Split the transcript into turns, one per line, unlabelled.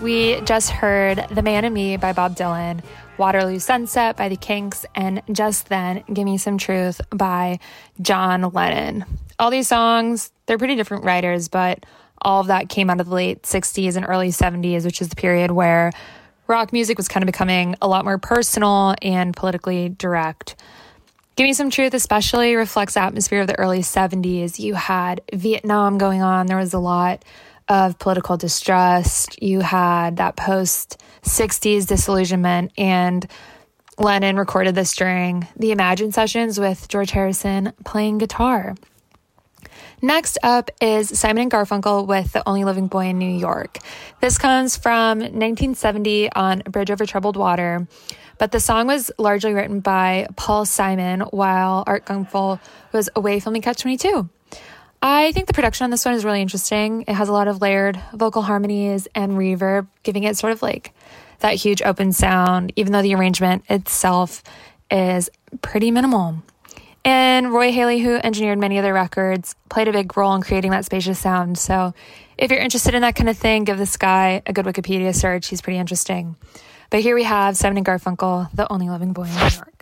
We just heard The Man in Me by Bob Dylan, Waterloo Sunset by the Kinks, and just then, Gimme Some Truth by John Lennon. All these songs, they're pretty different writers, but all of that came out of the late 60s and early 70s, which is the period where rock music was kind of becoming a lot more personal and politically direct. Gimme Some Truth especially reflects the atmosphere of the early 70s. You had Vietnam going on. There was a lot of political distrust. You had that post-60s disillusionment, and Lennon recorded this during the Imagine sessions with George Harrison playing guitar. Next up is Simon & Garfunkel with The Only Living Boy in New York. This comes from 1970 on Bridge Over Troubled Water, but the song was largely written by Paul Simon while Art Garfunkel was away filming Catch-22. I think the production on this one is really interesting. It has a lot of layered vocal harmonies and reverb, giving it sort of like that huge open sound, even though the arrangement itself is pretty minimal. And Roy Haley, who engineered many of their records, played a big role in creating that spacious sound. So if you're interested in that kind of thing, give this guy a good Wikipedia search. He's pretty interesting. But here we have Simon & Garfunkel, The Only Living Boy in New York.